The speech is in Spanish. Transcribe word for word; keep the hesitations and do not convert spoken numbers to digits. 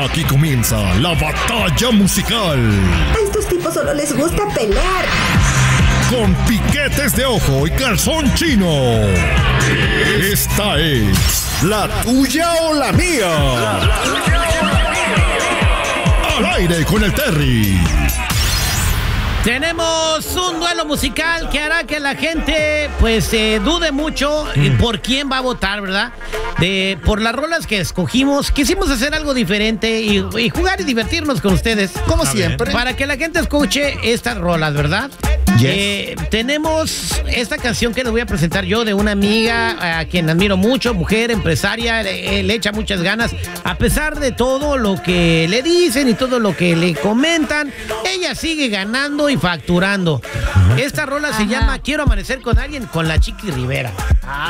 Aquí comienza la batalla musical. A estos tipos solo les gusta pelear. Con piquetes de ojo y calzón chino. Esta es la tuya o la mía. La, la tuya o la mía. Al aire con el Terry. Tenemos un duelo musical que hará que la gente pues eh, dude mucho mm. por quién va a votar, ¿verdad? De, por las rolas que escogimos. Quisimos hacer algo diferente y, y jugar y divertirnos con ustedes. Como a siempre. Ver, para que la gente escuche estas rolas, ¿verdad? Yes. Eh, tenemos esta canción que les voy a presentar yo de una amiga a quien admiro mucho, mujer, empresaria, le, le echa muchas ganas. A pesar de todo lo que le dicen y todo lo que le comentan, ella sigue ganando y facturando. Esta rola Ajá. se llama Quiero amanecer con alguien, con la Chiqui Rivera.